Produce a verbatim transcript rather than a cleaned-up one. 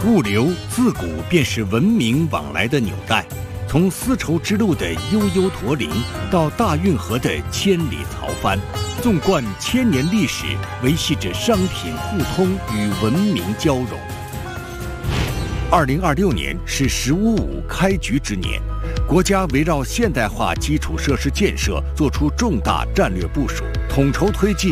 物流自古便是文明往来的纽带，从丝绸之路的悠悠驼铃到大运河的千里槽帆，纵贯千年历史，维系着商品互通与文明交融。二零二六年是“十五五”开局之年，国家围绕现代化基础设施建设作出重大战略部署，统筹推进